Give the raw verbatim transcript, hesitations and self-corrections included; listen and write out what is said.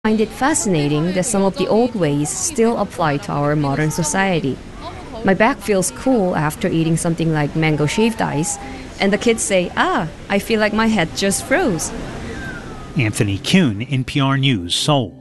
find it fascinating that some of the old ways still apply to our modern society. My back feels cool after eating something like mango shaved ice, and the kids say, ah, I feel like my head just froze. Anthony Kuhn, N P R News, Seoul.